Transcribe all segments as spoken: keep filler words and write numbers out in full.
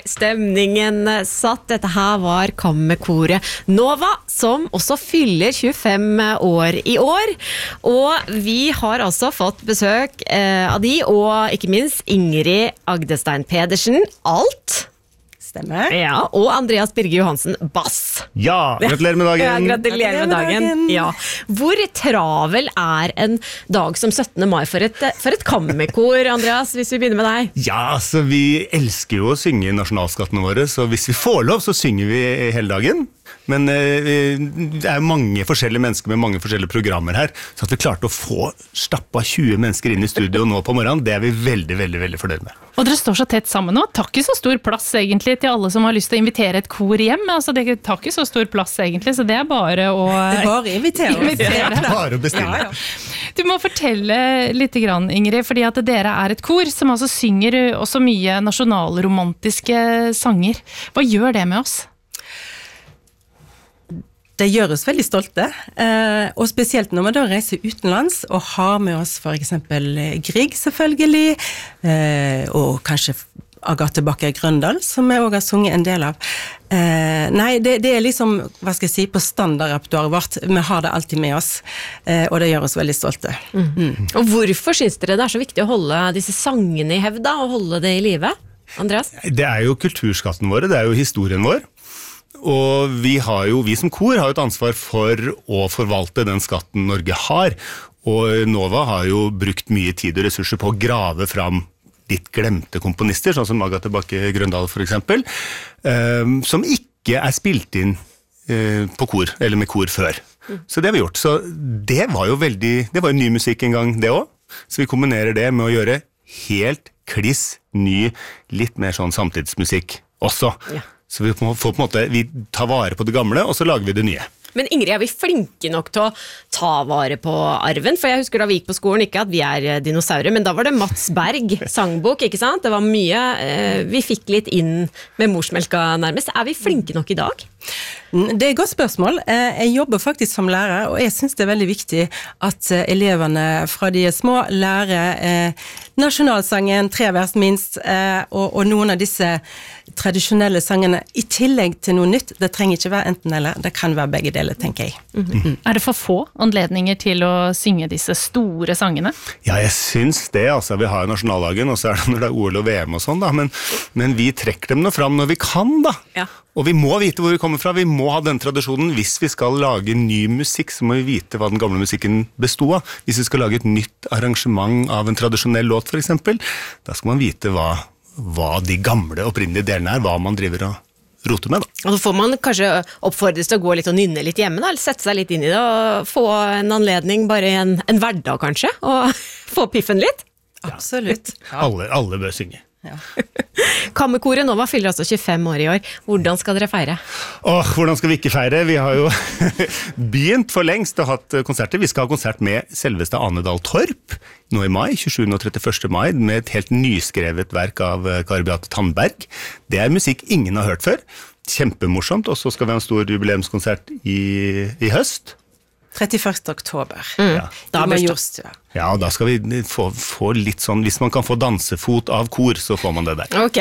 stemningen satt. Dette her var Kammerkoret Nova, som også fyller tjuefem år i år. Og vi har altså fått besøk eh, av de, og ikke minst Ingrid Agdestein Pedersen, alt. Stemmer. Ja, og Andreas Birge Johansen, bass. Ja, gratulerer med dagen. Ja, gratulerer med dagen. Ja. Hvor travel er en dag som syttende mai for et, for et kammerkor, Andreas, hvis vi begynner med deg? Ja, altså vi elsker jo å synge nasjonalskattene våre, så hvis vi får lov, så synger vi hele dagen. Men eh, det er mange forskjellige mennesker med mange forskjellige programmer her, så at vi klarte å få stappa tjue mennesker inn i studio nå på morgenen, det er vi veldig, veldig, veldig fornøyd med. Og dere står så tett sammen nå, tar ikke så stor plass egentlig til alle som har lyst til å invitere et kor hjem, altså det tar ikke så stor plass egentlig, så det er bare å... Det er bare å invitere. invitere. Det er bare å bestille. Ja, ja. Du må fortelle litt grann, Ingrid, fordi at dere er et kor som altså synger også mye nasjonalromantiske sanger. Hva gjør det med oss? Det gjør oss veldig stolte, eh, og spesielt når man da reiser utenlands og har med oss for eksempel Grieg selvfølgelig, eh, og kanskje Agathe Bakker Grøndal, som jeg også har sunget en del av. Eh, nei, det, det er liksom, hva skal jeg si, på standardrepertoaret vårt. Vi har det alltid med oss, eh, og det gjør oss veldig stolte. Mm. Mm. Og hvorfor synes dere det er så viktig å holde disse sangene i hevda, og holde det i live, Andreas? Det er jo kulturskatten våre, det er jo historien vår. Og vi har jo, vi som kor har jo et ansvar for å forvalte den skatten Norge har, og Nova har jo brukt mye tid og ressurser på å grave fram litt glemte komponister, sånn som Agathe Bakke Grøndal for eksempel, eh, som ikke er spilt inn eh, på kor, eller med kor før. Så det har vi gjort. Så det var jo veldig, det var jo ny musikk en gang det også, så vi kombinerer det med å gjøre helt kliss ny, litt mer sånn samtidsmusikk også. Ja. Så vi får på en måte, vi tar vare på det gamle, og så lager vi det nye. Men Ingrid, er vi flinke nok til å ta vare på arven? For jeg husker da vi gikk på skolen, ikke at vi er dinosaurer, men da var det Mats Berg, sangbok, ikke sant? Det var mye, eh, vi fikk litt inn med morsmelka nærmest. Er vi flinke nok i dag? Det er et godt spørsmål. Jeg jobber faktisk som lærer, og jeg synes det er veldig viktig at elevene fra de er små lærer eh, nasjonalsangen, tre vers minst, eh, og, og noen av disse tradisjonelle sangene, i tillegg til noe nytt. Det trenger ikke være enten eller, det kan være begge deler, tenker jeg. Mm-hmm. Er det for få anledninger til å synge disse store sangene? Ja, jeg synes det, altså. Vi har nasjonaldagen, og så er det når det er O L og V M og sånn, da, men, men vi trekker dem nå fram når vi kan, da. Ja. Og vi må vite hvor vi kommer fra, vi må ha den tradisjonen. Hvis vi skal lage ny musikk, så må vi vite hva den gamle musikken bestod av. Hvis vi skal lage et nytt arrangement av en tradisjonell låt, for eksempel, da skal man vite hva, hva de gamle opprinnelige delene er, hva man driver og roter med, da. Og så får man kanskje oppfordres til å gå litt og nynne litt hjemme, da, eller sette seg litt inn i det, og få en anledning bare i en, en hverdag, kanskje, og få piffen litt. Absolutt. Ja. Alle, alle bør synge. Ja. Kammerkoret Nova fyller altså tjuefem år i år. Hvordan skal dere feire? Åh, hvordan skal vi ikke feire? Vi har jo begynt for lengst og hatt konserter. Vi skal ha konsert med selveste Ane Dahl Torp nå i mai, tjuesjuende og trettiførste mai, med et helt nyskrevet verk av Kari Beate Tandberg. Det er musikk ingen har hørt før. Kjempemorsomt, og så skal vi ha en stor jubileumskonsert i, i høst. trettiførste oktober. Mm. Ja. Da er Majorstua. Ja, og da skal vi få, få litt sånn, hvis man kan få dansefot av kor, så får man det der. Ok,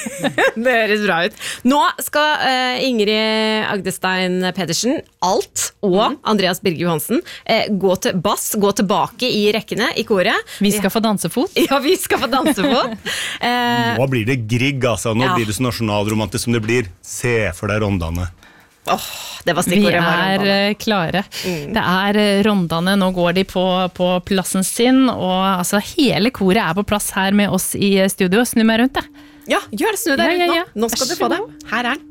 det høres bra ut. Nå skal uh, Ingrid Agdestein Pedersen, alt, og mm. Andreas Birge Johansen uh, gå til bass, gå tilbake i rekkene i koret. Vi skal få dansefot. Ja, vi skal få dansefot. uh, Nå blir det Grieg, altså. Nå ja. blir det så nasjonalromantisk som det blir. Se for deg Rondane. Oh, det var stikkordet. Vi er klare. Mm. Det er rondane, nå går de på, på plassen sin, og altså, hele koret er på plass her med oss i studio. Snu meg rundt det. Ja, gjør det, snu deg ja, rundt ja, ja. nå. Nå skal du få det. Her er den.